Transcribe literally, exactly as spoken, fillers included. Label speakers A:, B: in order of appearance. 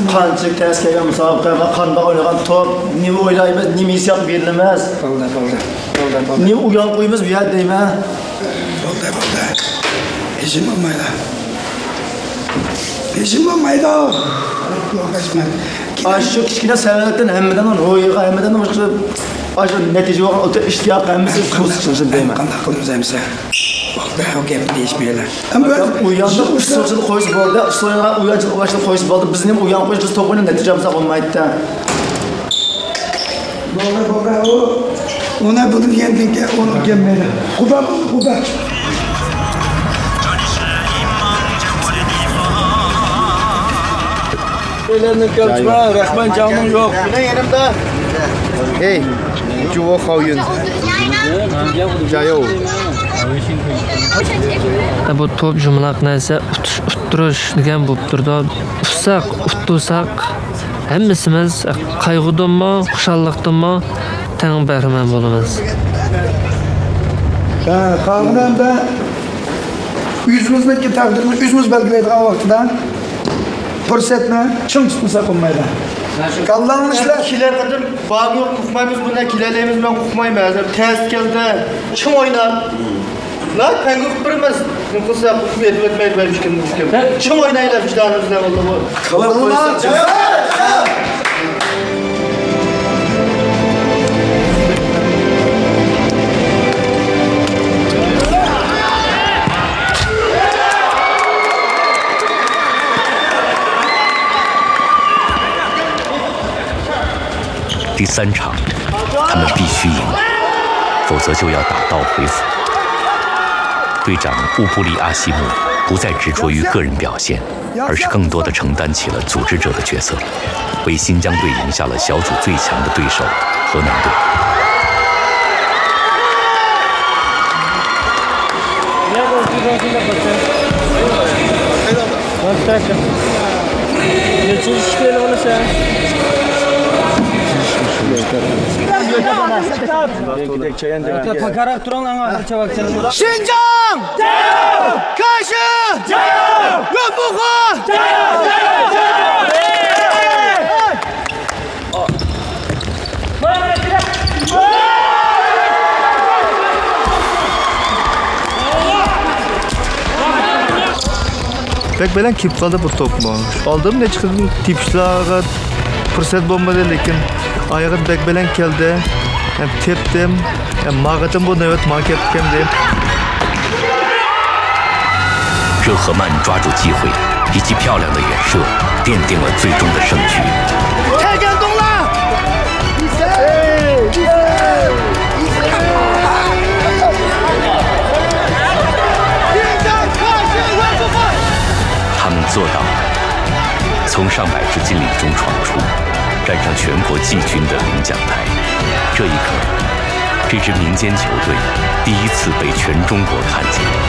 A: qancha tez kelgan musobaqa va qanday o'ynagan top, nima o'ylaymiz, nima hissiyot berilmas.
B: Bo'ldi, bo'ldi. Bo'ldi, bo'ldi.
A: Nima uyon qo'yamiz bu yerda deyman.
B: Bo'ldi, bo'ldi. Hechim bo'lmaydi. Hechim bo'lmaydi.
A: Shu kichkina savollardan hammadan ro'yiga, hammadan boshqa Aşağı netice olan o iştiyak emisi sus deyman.
B: Qanday qilamiz emsa? Bo'ldi, o gap deyishmaylar.
A: Ama uyandı, usulchilik qo'yish bo'ldi, usulga uyanchilik qo'yish qo'yish bo'ldi. Bizning uyan qo'yish biz to'g'ri natijamiz bo'lmaydi-da.
B: Bo'ldi, bo'ldi. O ona bunu yendinga onu gelmedi. Xudo, xudo.
A: Ellerini kapçma, Rahman canım yok. Ne yanımda? Hey, juvo xoyun. Jayo.
C: Bu top jumlaq narsa uttirish degan bo'lib turdi. Ufsaq, uttusak hammasimiz qayg'udanmi, xushalliqdanmi tang bahramand bo'lamiz.
B: Ha, qavmda yüzümüzdeki takdirimiz yüzümüz belgileydiğin vaxtida fursatni ching tutmasa bo'lmaydi. Kallanın işler.
A: Kiler kadar bağ yok, kukmayımız buna kilerlerimiz ben kukmayım lazım. Test geldi, çım oynar. Lan ben kukmayımız. Kısa kukmayı etmeyi ben müşküm müşküm. Çım oynayla vicdanımızda oldu bu.
B: Kavar koysa.
D: 第三场，他们必须赢，否则就要打道回府。队长乌布利阿西姆不再执着于个人表现，而是更多地承担起了组织者的角色，为新疆队赢下了小组最强的对手河南队。
A: 新疆加油！开始加油！岳不河加油！加油！加油！Pek bilen kip kaldı bu top mu? Aldım ne çıktım tipşlağa fırsat bulmadı lekin ayağı pek bilen geldi. Hem teptim, hem mağadım bu evet market kemdi.
D: 热赫曼抓住机会，一记漂亮的远射，奠定了最终的胜局。
A: 太感动了！
D: 他们做到了，从上百支劲旅中闯出，站上全国季军的领奖台。这一刻，这支民间球队第一次被全中国看见。